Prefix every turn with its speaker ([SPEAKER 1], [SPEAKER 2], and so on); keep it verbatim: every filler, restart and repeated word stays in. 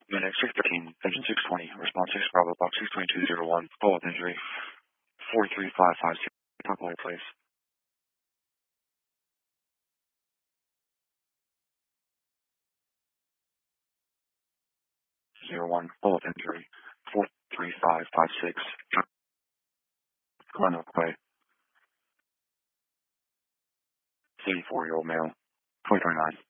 [SPEAKER 1] Unit six thirteen, engine six twenty, response six Bravo, box six twenty-two zero one, bullet injury, four three five five six, top away, please. Zero one, bullet injury, four three five five six, Glenwood Way, eighty-four-year-old male, twenty twenty-nine.